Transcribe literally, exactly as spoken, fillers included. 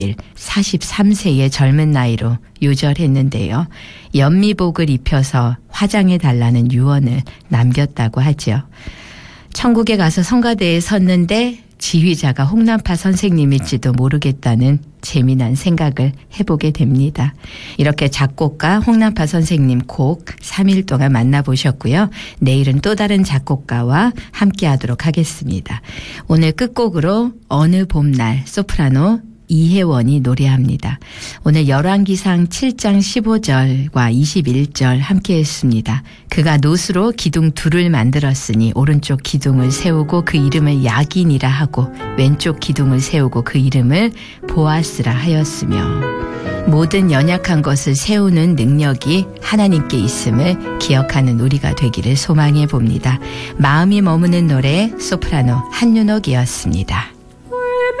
사십삼 세의 젊은 나이로 요절했는데요. 연미복을 입혀서 화장해달라는 유언을 남겼다고 하죠. 천국에 가서 성가대에 섰는데 지휘자가 홍남파 선생님일지도 모르겠다는 재미난 생각을 해보게 됩니다. 이렇게 작곡가 홍남파 선생님 곡 삼 일 동안 만나보셨고요. 내일은 또 다른 작곡가와 함께 하도록 하겠습니다. 오늘 끝곡으로 어느 봄날 소프라노 이혜원이 노래합니다. 오늘 열왕기상 칠 장 십오 절과 이십일 절 함께 했습니다. 그가 노수로 기둥 둘을 만들었으니 오른쪽 기둥을 세우고 그 이름을 야긴이라 하고 왼쪽 기둥을 세우고 그 이름을 보아스라 하였으며 모든 연약한 것을 세우는 능력이 하나님께 있음을 기억하는 우리가 되기를 소망해 봅니다. 마음이 머무는 노래 소프라노 한윤옥이었습니다.